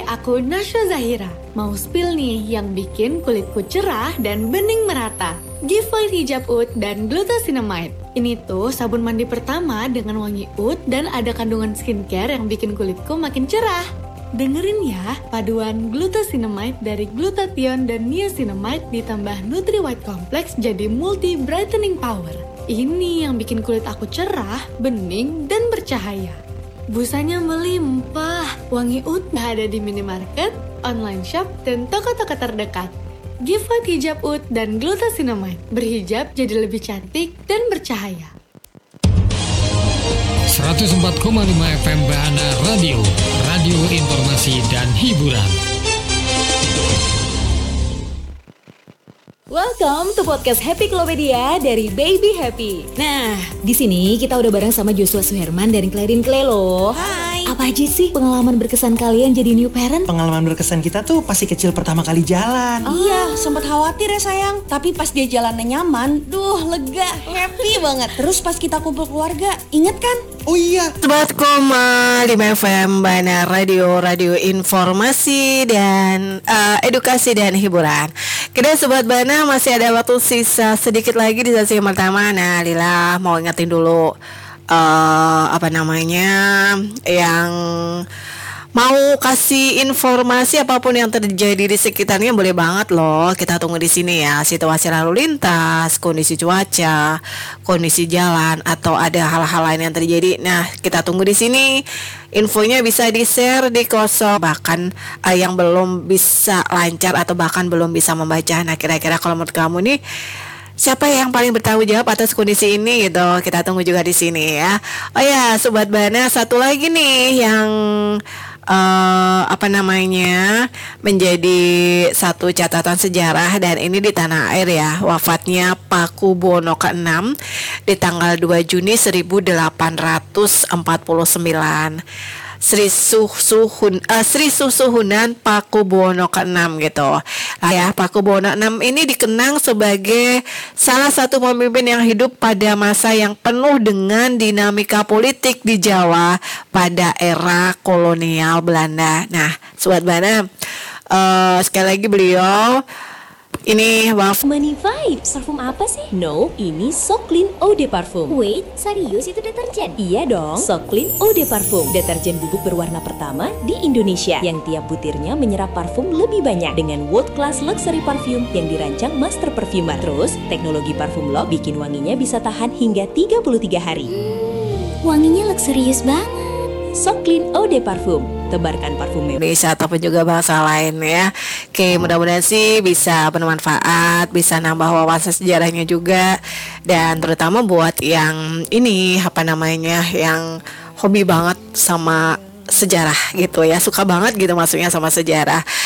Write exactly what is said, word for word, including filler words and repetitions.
Hai, aku Nasya Zahira. Mau spill nih yang bikin kulitku cerah dan bening merata. Giveaway hijab oud dan glucosinamide. Ini tuh sabun mandi pertama dengan wangi oud dan ada kandungan skincare yang bikin kulitku makin cerah. Dengerin ya, paduan glucosinamide dari glutathione dan niacinamide ditambah Nutri White Complex jadi multi brightening power. Ini yang bikin kulit aku cerah, bening, dan bercahaya. Busanya melimpah, wangi oud ada di minimarket, online shop, dan toko-toko terdekat. Giveaway hijab oud dan glucosinamide. Berhijab jadi lebih cantik dan bercahaya. seratus empat koma lima F M Bahana Radio, radio informasi dan hiburan. Welcome to podcast Happy Klopedia dari Baby Happy. Nah, di sini kita udah bareng sama Joshua Suherman dari Clarin Clay loh. Hai. Apa aja sih pengalaman berkesan kalian jadi new parent? Pengalaman berkesan kita tuh pasti kecil pertama kali jalan. Oh. Iya, sempat khawatir ya sayang. Tapi pas dia jalannya nyaman, duh lega, happy banget. Terus pas kita kumpul keluarga, inget kan? Oh iya. Sobat Koma lima F M Bahana Radio, radio informasi dan uh, edukasi dan hiburan. Kita Sobat Bahana masih ada waktu sisa sedikit lagi di sesi yang pertama. Nah, Lila mau ingetin dulu uh, apa namanya yang mau kasih informasi apapun yang terjadi di sekitarnya boleh banget loh. Kita tunggu di sini ya. Situasi lalu lintas, kondisi cuaca, kondisi jalan atau ada hal-hal lain yang terjadi. Nah, kita tunggu di sini. Infonya bisa di-share di kosong bahkan uh, yang belum bisa lancar atau bahkan belum bisa membaca. Nah, kira-kira kalau menurut kamu nih siapa yang paling bertanggung jawab atas kondisi ini gitu? Kita tunggu juga di sini ya. Oh ya, Sobat Bahana, satu lagi nih yang Uh, apa namanya menjadi satu catatan sejarah dan ini di tanah air ya, wafatnya Pakubuwono keenam di tanggal dua Juni seribu delapan ratus empat puluh sembilan. Sri Susuhun uh, Sri Susuhunan Pakubuwono keenam gitu. Nah, ya, Pakubuwono keenam ini dikenang sebagai salah satu pemimpin yang hidup pada masa yang penuh dengan dinamika politik di Jawa pada era kolonial Belanda. Nah, Sobat Bahana, uh, sekali lagi beliau ini wafat. Money Vibes, parfum apa sih? No, ini So Clean Eau de Parfum. Wait, serius itu deterjen? Iya dong, So Clean Eau de Parfum, deterjen bubuk berwarna pertama di Indonesia yang tiap butirnya menyerap parfum lebih banyak dengan world class luxury parfum yang dirancang master perfumer. Terus, teknologi parfum lock bikin wanginya bisa tahan hingga tiga puluh tiga hari. Hmm, wanginya luxurious banget. So Clean Eau de Parfum, tebarkan parfumnya Indonesia ataupun juga bahasa lain ya. Oke, mudah-mudahan sih bisa bermanfaat, bisa nambah wawasan sejarahnya juga, dan terutama buat yang ini apa namanya yang hobi banget sama sejarah gitu ya, suka banget gitu maksudnya sama sejarah.